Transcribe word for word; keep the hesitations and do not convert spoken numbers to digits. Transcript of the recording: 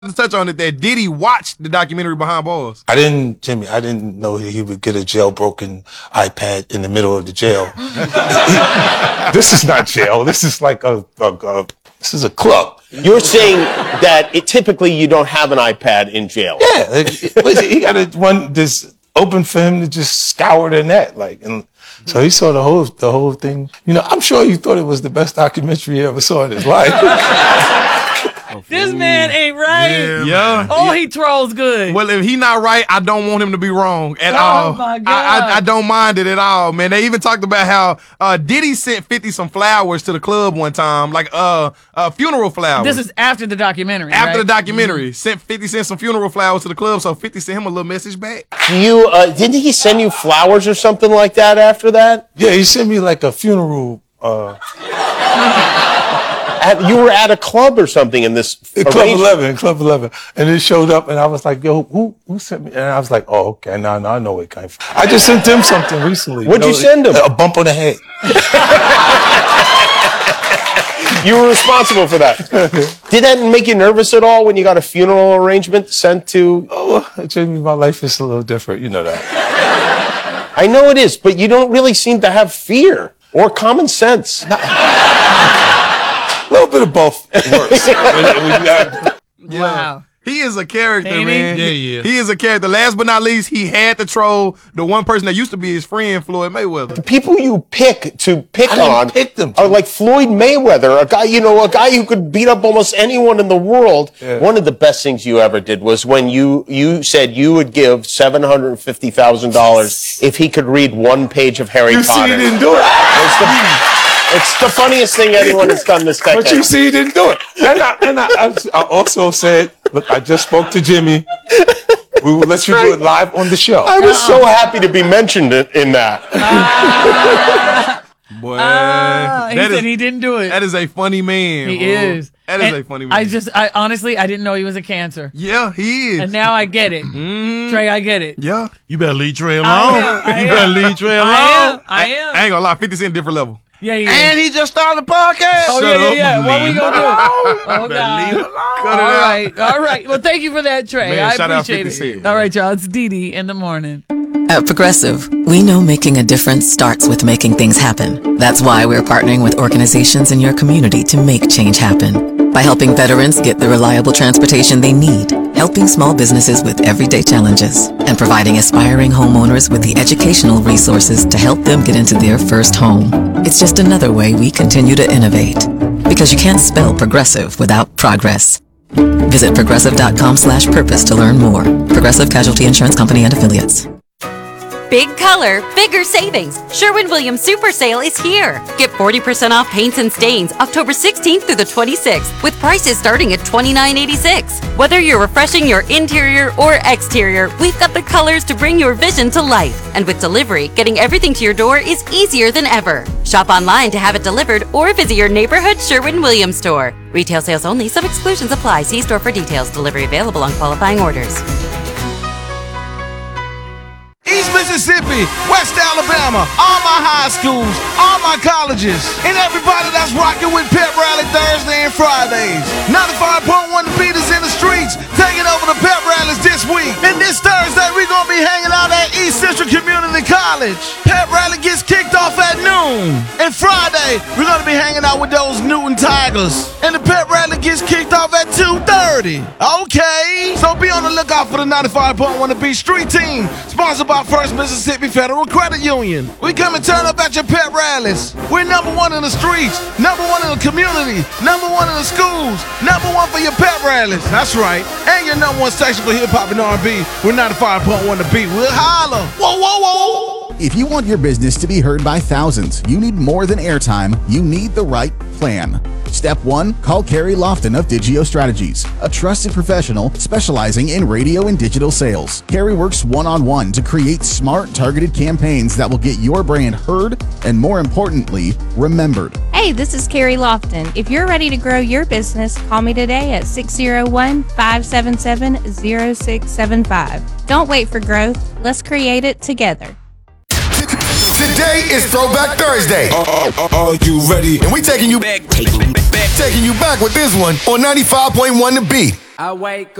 to touch on it that Diddy watched the documentary Behind Bars. I didn't, Jimmy, I didn't know he would get a jailbroken iPad in the middle of the jail. This is not jail. This is like a, a, a this is a club. You're saying that it, typically you don't have an iPad in jail. Yeah, it, it, he got a, one this open for him to just scour the net, like, and so he saw the whole the whole thing. You know, I'm sure he thought it was the best documentary he ever saw in his life. This man ain't right. Yeah. yeah. Oh, he trolls good. Well, if he not right, I don't want him to be wrong at oh all. Oh, my God. I, I, I don't mind it at all, man. They even talked about how uh, Diddy sent fifty some flowers to the club one time, like uh, uh funeral flowers. This is after the documentary, After right? the documentary. Mm-hmm. Sent fifty sent some funeral flowers to the club, so fifty sent him a little message back. You, uh, didn't he send you flowers or something like that after that? Yeah, he sent me like a funeral... Uh, At, you were at a club or something in this Club eleven, Club eleven, and it showed up, and I was like, "Yo, who who sent me?" And I was like, "Oh, okay, now now I know where it came from." I just sent him something recently. What'd you, know, you send him? A bump on the head. You were responsible for that. Did that make you nervous at all when you got a funeral arrangement sent to? Oh, Jamie, my life is a little different. You know that. I know it is, but you don't really seem to have fear or common sense. A little bit of both works. Wow. He is a character, Ain't man. he? Yeah, yeah. He is a character. Last but not least, he had to troll the one person that used to be his friend, Floyd Mayweather. The people you pick to pick I didn't on pick them. are like Floyd Mayweather, a guy, you know, a guy who could beat up almost anyone in the world. Yeah. One of the best things you ever did was when you you said you would give seven hundred fifty thousand dollars if he could read one page of Harry You Potter. see, he didn't do it. It's the, it's the funniest thing anyone has done this decade. But you see, he didn't do it. And I, and I, I, I also said, look, I just spoke to Jimmy. We will let you do it live on the show. I was so happy to be mentioned in, in that. Boy, Ah, he that said is- he didn't do it. That is a funny man. He bro. is. That is And a funny man. I just, I honestly, I didn't know he was a cancer. yeah, he is. And now I get it. Mhm. Trey, I get it. Yeah. You better leave Trey alone. I am, I you am. better leave Trey alone. I am. I am. I ain't gonna lie, fifty Cent different level. Yeah, yeah. And he just started a podcast. Oh, Shut yeah, yeah, up. yeah. What we Leave gonna him do? alone. Oh, Better leave him God. alone. Cut it All out. right, all right. Well, thank you for that, Trey. Man, I shout out appreciate fifty it. Cent. All right, y'all. It's Dee Dee in the morning. At Progressive, we know making a difference starts with making things happen. That's why we're partnering with organizations in your community to make change happen. By helping veterans get the reliable transportation they need, helping small businesses with everyday challenges, and providing aspiring homeowners with the educational resources to help them get into their first home. It's just another way we continue to innovate. Because you can't spell progressive without progress. Visit progressive.com slash purpose to learn more. Progressive Casualty Insurance Company and Affiliates. Big color, bigger savings. Sherwin-Williams Super Sale is here. Get forty percent off paints and stains October sixteenth through the twenty-sixth with prices starting at twenty-nine eighty-six. Whether you're refreshing your interior or exterior, we've got the colors to bring your vision to life. And with delivery, getting everything to your door is easier than ever. Shop online to have it delivered or visit your neighborhood Sherwin-Williams store. Retail sales only. Some exclusions apply. See store for details. Delivery available on qualifying orders. East Mississippi, West Alabama, all my high schools, all my colleges, and everybody that's rocking with Pep Rally Thursday and Fridays. ninety-five point one The Beat is in the streets, taking over the Pep Rallies this week. And this Thursday, we're going to be hanging out at East Central Community College. Pep Rally gets kicked off at noon. And Friday, we're going to be hanging out with those Newton Tigers. And the Pep Rally gets kicked off at two thirty. Okay, so be on the lookout for the ninety-five point one The Beat Street Team, sponsored by First Mississippi Federal Credit Union. We come and turn up at your pep rallies. We're number one in the streets, number one in the community, number one in the schools, number one for your pep rallies. That's right. And your number one section for hip hop and R and B. We're ninety-five point one The Beat. We'll holler. Whoa, whoa, whoa. If you want your business to be heard by thousands, you need more than airtime. You need the right plan. Step one, call Carrie Lofton of Digio Strategies, a trusted professional specializing in radio and digital sales. Carrie works one-on-one to create smart, targeted campaigns that will get your brand heard and, more importantly, remembered. Hey, this is Carrie Lofton. If you're ready to grow your business, call me today at six oh one, five seven seven, oh six seven five. Don't wait for growth. Let's create it together. Today is Throwback Thursday. Are, are, are you ready? And we taking you back, taking you back with this one on ninety-five point one The Beat. I wake